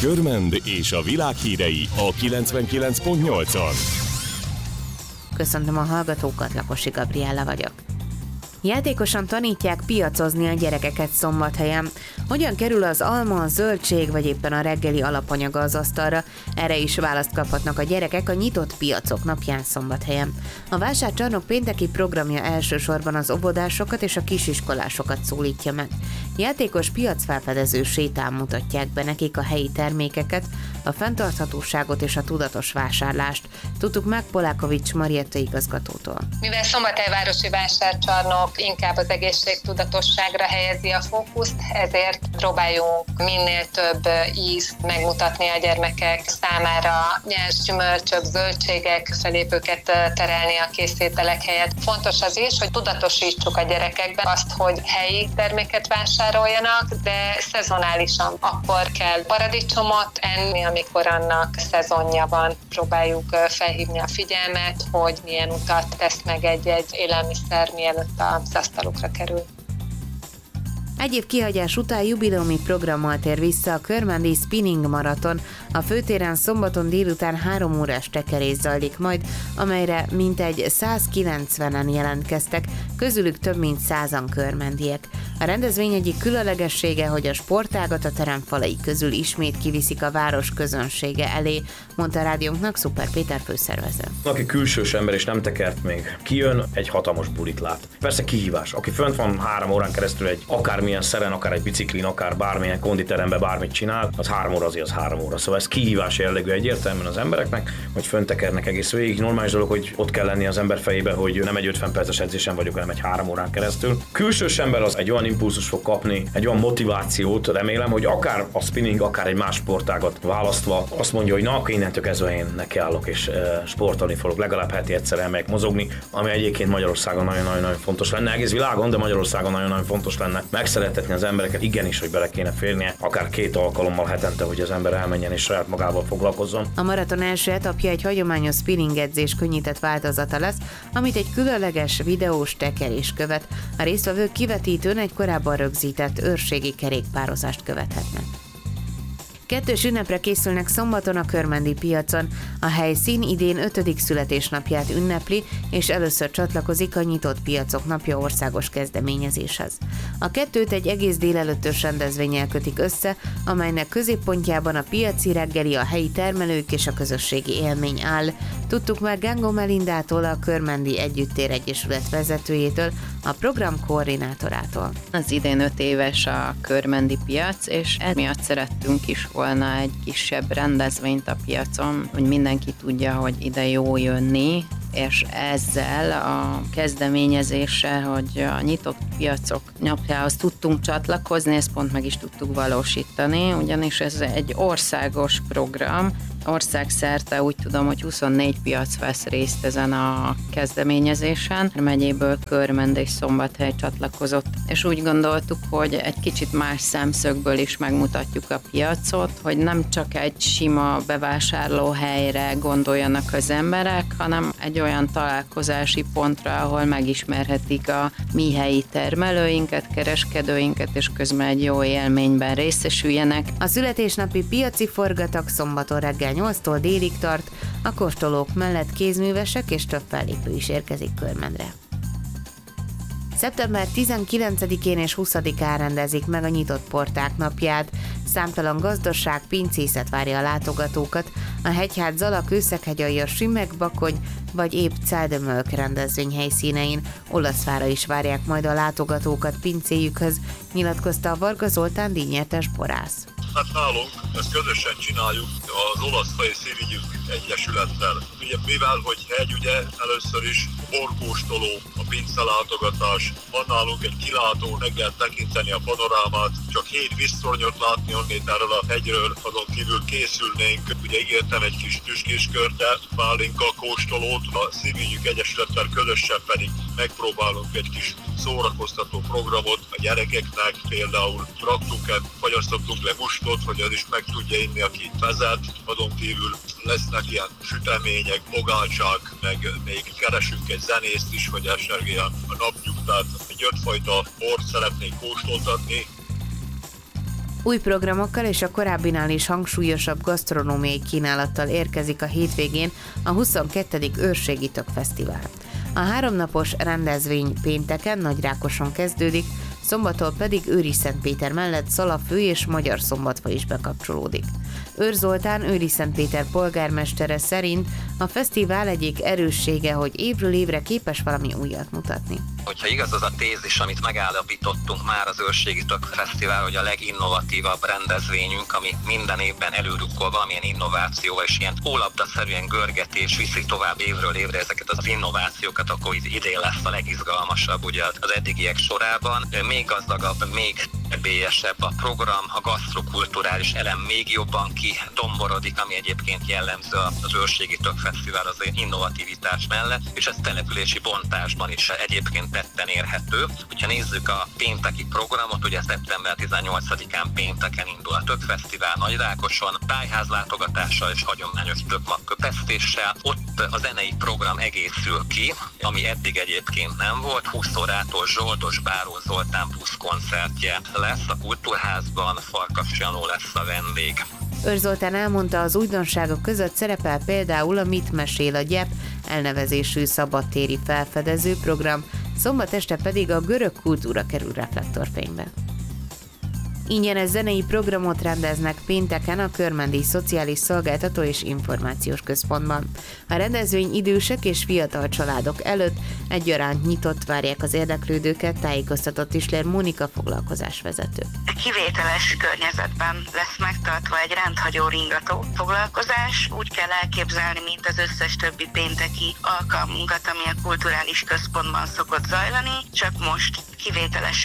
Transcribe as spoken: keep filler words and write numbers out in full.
Körmend és a világ hírei a kilencvenkilenc pont nyolcon. Köszöntöm a hallgatókat, Lakosi Gabriella vagyok. Játékosan tanítják piacozni a gyerekeket Szombathelyen. Hogyan kerül az alma, a zöldség vagy éppen a reggeli alapanyaga az asztalra? Erre is választ kaphatnak a gyerekek a nyitott piacok napján Szombathelyen. A vásárcsarnok pénteki programja elsősorban az óvodásokat és a kisiskolásokat szólítja meg. Játékos piacfelfedező sétán mutatják be nekik a helyi termékeket, a fenntarthatóságot és a tudatos vásárlást. Tudtuk meg Polákovics Marietta igazgatótól. Mivel Szombathely városi vásárcsarnok inkább az egészségtudatosságra helyezi a fókuszt, ezért próbáljunk minél több ízt megmutatni a gyermekek számára, nyers gyümölcsök, zöldségek felé őket terelni a készételek helyett. Fontos az is, hogy tudatosítsuk a gyerekekben azt, hogy helyi terméket vásároljanak, de szezonálisan. Akkor kell paradicsomot enni, amikor annak szezonja van. Próbáljuk felhívni a figyelmet, hogy milyen utat tesz meg egy-egy élelmiszer, mielőtt az asztalukra kerül. Egy év kihagyás után jubileumi programmal tér vissza a körmendi Spinning Maraton. A főtéren szombaton délután három órás tekerés zajlik majd, amelyre mintegy százkilencvenen jelentkeztek, közülük több mint százan körmendiek. A rendezvény egyik különlegessége, hogy a sportágat a terem falai közül ismét kiviszik a város közönsége elé, mondta a rádiónknak Szuper Péter főszervező. Aki külsős ember és nem tekert még, kijön, egy hatalmas bulit lát. Persze kihívás. Aki fönt van három órán keresztül egy akármilyen szeren, akár egy biciklin, akár bármilyen konditeremben bármit csinál, az három óra azért az három óra. Szóval ez kihívás jellegű egyértelműen az embereknek, hogy fönt tekernek egész végig. Normális dolog, hogy ott kell lenni az ember fejébe, hogy nem egy ötven perces edzésen vagyok, hanem egy három órán keresztül. Külsős ember az egy olyan impulzus fog kapni, egy olyan motivációt, remélem, hogy akár a spinning, akár egy más sportágat választva azt mondja, hogy na, akkor innentől kezdve én nekiállok és e, sportolni fogok, legalább heti egyszer elmegyek mozogni, ami egyébként Magyarországon nagyon-nagyon fontos lenne, egész világon, de Magyarországon nagyon-nagyon fontos lenne megszeretetni az embereket, igenis, hogy bele kéne férnie, akár két alkalommal hetente, hogy az ember elmenjen és saját magával foglalkozzon. A maraton első etapja egy hagyományos spinning edzés könnyített változata lesz, amit egy különleges videós tekerés követ. A résztvevők kivetítőn egy korábban rögzített őrségi kerékpározást követhetnek. Kettős ünnepre készülnek szombaton a körmendi piacon. A helyszín idén ötödik születésnapját ünnepli, és először csatlakozik a nyitott piacok napja országos kezdeményezéshez. A kettőt egy egész délelőttös rendezvénnyel kötik össze, amelynek középpontjában a piaci reggeli, a helyi termelők és a közösségi élmény áll. Tudtuk meg Gangó Melindától, a Körmendi Együttér Egyesület vezetőjétől, a program koordinátorától. Az idén öt éves a körmendi piac, és emiatt szerettünk is volna egy kisebb rendezvényt a piacon, hogy mindenki tudja, hogy ide jó jönni, és ezzel a kezdeményezéssel, hogy a nyitott piacok napjához tudtunk csatlakozni, ezt pont meg is tudtuk valósítani, ugyanis ez egy országos program, országszerte úgy tudom, hogy huszonnégy piac vesz részt ezen a kezdeményezésen. A megyéből Körmend és Szombathely csatlakozott, és úgy gondoltuk, hogy egy kicsit más szemszögből is megmutatjuk a piacot, hogy nem csak egy sima bevásárlóhelyre gondoljanak az emberek, hanem egy olyan találkozási pontra, ahol megismerhetik a mi helyi termelőinket, kereskedőinket, és közben egy jó élményben részesüljenek. A születésnapi piaci forgatag szombaton reggel nyolctól délig tart, a kóstolók mellett kézművesek és több fellépő is érkezik Körmendre. szeptember tizenkilencedikén és huszadikán rendezik meg a nyitott porták napját. Számtalan gazdaság, pincészet várja a látogatókat. A Hegyház, Zala, Kőszeghegy, Simeg, Bakony vagy épp Celdemölk rendezvény helyszínein. Olaszfára is várják majd a látogatókat pincéjükhöz, nyilatkozta a Varga Zoltán díjnyertes borász. Hát nálunk ezt közösen csináljuk az Olasz Fej Szívügyük Egyesülettel. Ugye, mivel hogy hegy, ugye először is borkóstoló, a pincelátogatás, van nálunk egy kilátó, meg kell tekinteni a panorámát, csak hét víztornyot látni onnét erről a hegyről, azon kívül készülnénk. Ugye ígértem egy kis tüskéskört, de pálinka kóstolót, a Szívügyük Egyesülettel közösen pedig megpróbálunk egy kis szórakoztató programot a gyerekeknek, például raktunk el, fagyasztottunk le mustot, hogy az is meg tudja inni, aki vezet, azon kívül lesznek ilyen sütemények, bogáltság, meg még keresünk egy zenészt is, hogy esergéljen a napnyugtát. Egy ötfajta bort szeretnék kóstoltatni. Új programokkal és a korábbinál is hangsúlyosabb gasztronómiai kínálattal érkezik a hétvégén a huszonkettedik Őrségi Tök Fesztivál. A háromnapos rendezvény pénteken Nagyrákoson kezdődik, szombattól pedig Őriszentpéter mellett Szalafő és Magyar Szombatfa is bekapcsolódik. Őr Zoltán, Őriszentpéter polgármestere szerint a fesztivál egyik erőssége, hogy évről évre képes valami újat mutatni. Hogyha igaz az a tézis, amit megállapítottunk már az Őrségi Tök Fesztivál, hogy a leginnovatívabb rendezvényünk, ami minden évben előrukkol valamilyen innovációval, és ilyen hólabdaszerűen görgeti és viszi tovább évről évre ezeket az innovációkat, akkor idén lesz a legizgalmasabb ugye az eddigiek sorában. Még gazdagabb, még bélyesebb a program, a gasztrokulturális elem még jobban kidomborodik, ami egyébként jellemző az Őrségi Tök Fesztivál az innovativitás mellett, és ez települési bontásban is egyébként tetten érhető. Hogyha nézzük a pénteki programot, ugye szeptember tizennyolcadikán pénteken indul a Tök Fesztivál Nagyrákoson, tájházlátogatással és hagyományos tökmag köpesztéssel. Ott a zenei program egészül ki, ami eddig egyébként nem volt. húsz órától Zsoldos Báró Zoltán plusz koncertje lesz a Kultúrházban, Farkas Janó lesz a vendég. Őr Zoltán elmondta, az újdonságok között szerepel például a Mit mesél a gyep elnevezésű szabadtéri felfedező program, szombat este pedig a görög kultúra kerül reflektorfénybe. Ingyenes zenei programot rendeznek pénteken a Körmendi Szociális Szolgáltató és Információs Központban. A rendezvény idősek és fiatal családok előtt egyaránt nyitott, várják az érdeklődőket, tájékoztatott Isler Mónika foglalkozásvezető. Kivételes környezetben lesz megtartva egy rendhagyó ringató foglalkozás. Úgy kell elképzelni, mint az összes többi pénteki alkalmunkat, ami a kulturális központban szokott zajlani, csak most kivételes